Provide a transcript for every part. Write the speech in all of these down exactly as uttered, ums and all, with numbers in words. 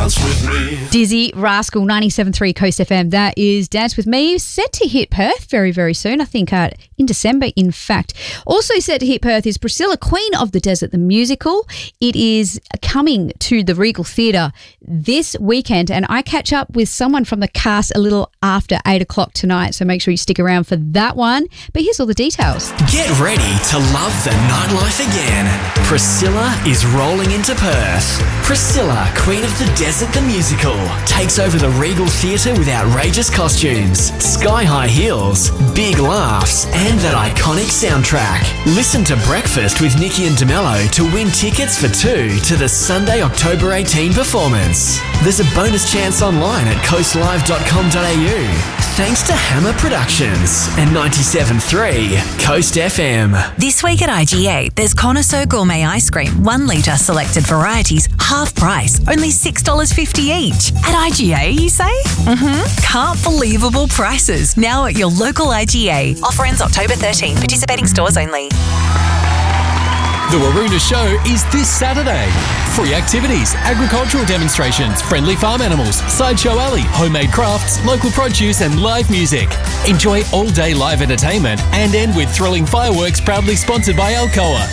Dance With Me. Dizzy Rascal, ninety-seven point three Coast F M. That is Dance With Me. Set to hit Perth very, very soon. I think uh, in December, in fact. Also set to hit Perth is Priscilla, Queen of the Desert, the musical. It is coming to the Regal Theatre this weekend, and I catch up with someone from the cast a little after eight o'clock tonight, so make sure you stick around for that one. But here's all the details. Get ready to love the nightlife again. Priscilla is rolling into Perth. Priscilla, Queen of the Desert, the musical, takes over the Regal Theatre with outrageous costumes, sky-high heels, big laughs, and that iconic soundtrack. Listen to Breakfast with Nikki and DeMello to win tickets for two to the Sunday, October eighteenth performance. There's a bonus chance online at coast live dot com dot a u. Thanks to Hammer Productions and ninety-seven point three Coast F M. This week at I G A, there's Connoisseur Gourmet Ice Cream, one litre selected varieties, half price, only six dollars fifty each. At I G A, you say? Mm-hmm. Can't believable prices. Now at your local I G A. Offer ends October thirteenth. Participating stores only. The Waroona Show is this Saturday. Free activities, agricultural demonstrations, friendly farm animals, sideshow alley, homemade crafts, local produce and live music. Enjoy all-day live entertainment and end with thrilling fireworks proudly sponsored by Alcoa.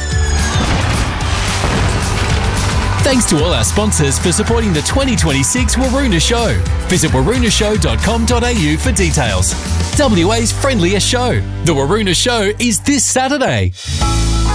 Thanks to all our sponsors for supporting the twenty twenty-six Waroona Show. Visit waroona show dot com dot a u for details. W A's friendliest show. The Waroona Show is this Saturday.